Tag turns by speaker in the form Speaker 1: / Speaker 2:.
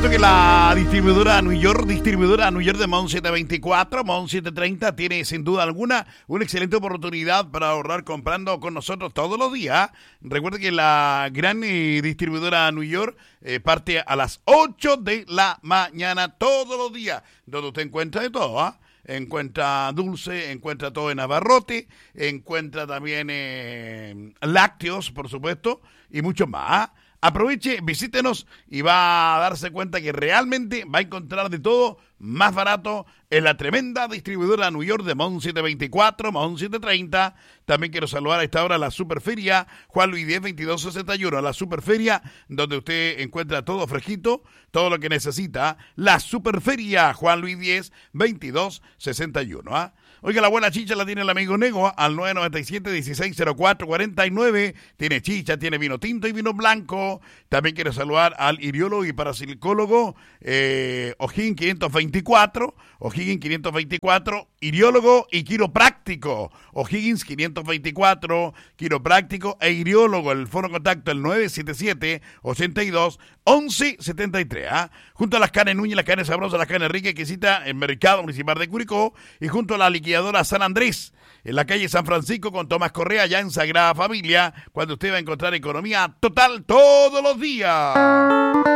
Speaker 1: Que la distribuidora New York de Mon 724, Mon 730 tiene sin duda alguna una excelente oportunidad para ahorrar comprando con nosotros todos los días. Recuerde que la gran distribuidora New York parte a las 8 de la mañana todos los días, donde usted encuentra de todo, ¿ah? Encuentra dulce, encuentra todo en abarrote, encuentra también lácteos, por supuesto, y mucho más. Aproveche, visítenos y va a darse cuenta que realmente va a encontrar de todo más barato en la tremenda distribuidora New York de Mon 724, Mon 730. También quiero saludar a esta hora a la Superferia Juan Luis 10 2261, a la Superferia donde usted encuentra todo fresquito, todo lo que necesita. La Superferia Juan Luis 10 2261, ¿ah? Oiga, la buena chicha la tiene el amigo Nego al 997-1604-49. Tiene chicha, tiene vino tinto y vino blanco. También quiero saludar al iriólogo y parapsicólogo O'Higgins 524. O'Higgins 524, iriólogo y quiropráctico. O'Higgins 524, quiropráctico e iriólogo. El foro contacto el 977-82-1173. ¿Ah? Junto a las carnes Núñez, las carnes sabrosas, las carnes ricas que cita el Mercado Municipal de Curicó y junto a la liquidadora San Andrés, en la calle San Francisco con Tomás Correa, ya en Sagrada Familia, cuando usted va a encontrar economía total todos los días.